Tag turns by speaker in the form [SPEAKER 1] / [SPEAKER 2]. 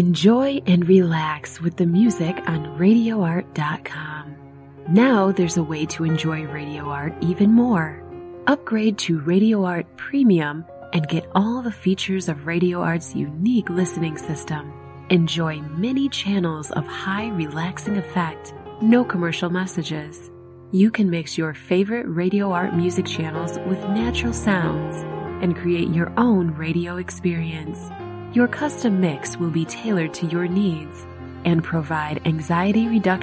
[SPEAKER 1] Enjoy and relax with the music on RadioArt.com. Now there's a way to enjoy Radio Art even more. Upgrade to Radio Art Premium and get all the features of Radio Art's unique listening system. Enjoy many channels of high relaxing effect, no commercial messages. You can mix your favorite Radio Art music channels with natural sounds and create your own radio experience. Your custom mix will be tailored to your needs and provide anxiety reduction